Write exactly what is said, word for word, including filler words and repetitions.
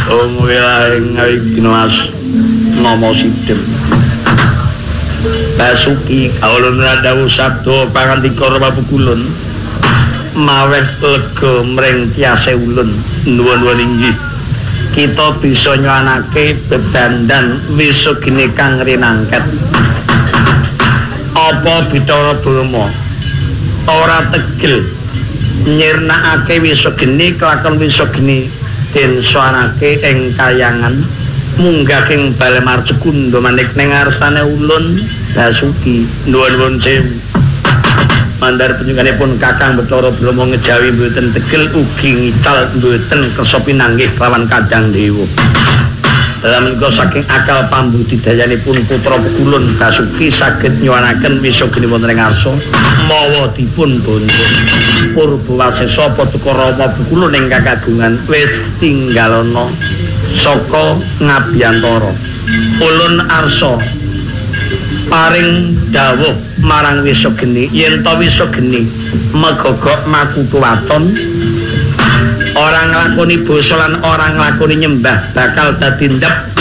Wong wilahing Ignas nama Sidhem. Basuki kaulun radhawu sabda pangandika Ramapukulun maweh lega mring tiase ulun nuwun-nuwun inggih. Kita bisa nyoanake bebandan wisugine kang rinangket. Apa Bathara Brahma ora tegel nyirnakake wisugene kelakon wisugene den soanake ing kayangan munggah ing Bale Marcukunda manik ning ngarsane ulun Basuki nuwun-nuwun sewu. Mandar panjenenganipun Kakang Bathara Brahma ngejawi mboten tegel ugi ngical mboten kersa pinanggih lawan Kadang Dewa. Dalam menika saking akal pambudidayanipun putra Pukulun Basuki saged nyuwanaken wisogene wonten ing arsa mawa dipun bondo. Purbawasesa Paduka Rama Pukulun ingkang kagungan wis tinggalana saka ngabiyantara. Ulun arsa paring dawuh marang wisogene yen ta wisogene megogok makutu waton orang nglakoni basa lan orang nglakoni nyembah bakal dadi ndep